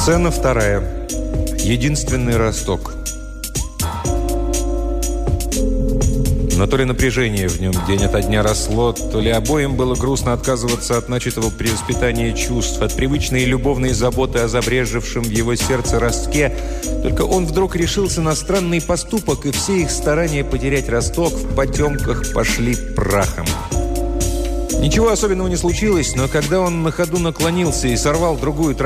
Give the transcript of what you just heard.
Сцена вторая. Единственный росток. Но то ли напряжение в нем день ото дня росло, то ли обоим было грустно отказываться от начатого перевоспитания чувств, от привычной любовной заботы о забрежевшем в его сердце ростке. Только он вдруг решился на странный поступок, и все их старания потерять росток в потемках пошли прахом. Ничего особенного не случилось, но когда он на ходу наклонился и сорвал другую